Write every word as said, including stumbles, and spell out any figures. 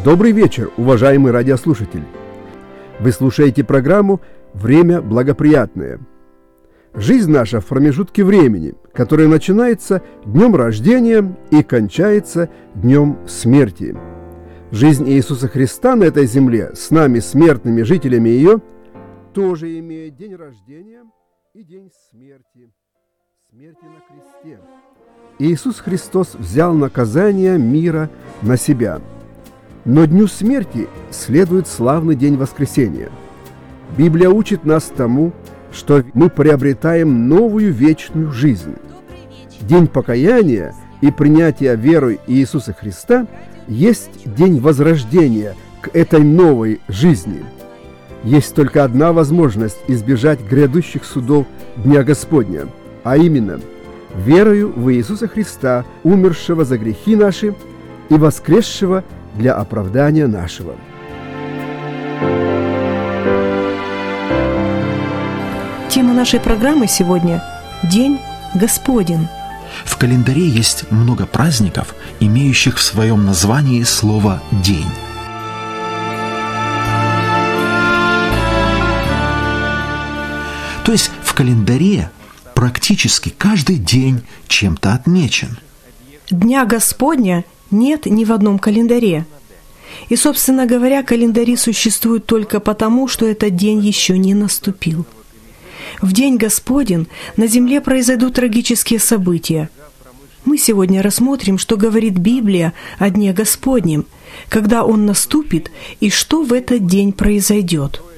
Добрый вечер, уважаемый радиослушатель! Вы слушаете программу «Время благоприятное». Жизнь наша в промежутке времени, которое начинается днем рождения и кончается днем смерти. Жизнь Иисуса Христа на этой земле с нами, смертными жителями ее, тоже имеет день рождения и день смерти, смерти на кресте. Иисус Христос взял наказание мира на себя. Но дню смерти следует славный день воскресения. Библия учит нас тому, что мы приобретаем новую вечную жизнь. День покаяния и принятия верой Иисуса Христа есть день возрождения к этой новой жизни. Есть только одна возможность избежать грядущих судов Дня Господня, а именно верою в Иисуса Христа, умершего за грехи наши и воскресшего для оправдания нашего. Тема нашей программы сегодня – День Господень. В календаре есть много праздников, имеющих в своем названии слово «день». То есть в календаре практически каждый день чем-то отмечен. Дня Господня нет ни в одном календаре. И, собственно говоря, календари существуют только потому, что этот день еще не наступил. В День Господень на земле произойдут трагические события. Мы сегодня рассмотрим, что говорит Библия о Дне Господнем, когда он наступит и что в этот день произойдет.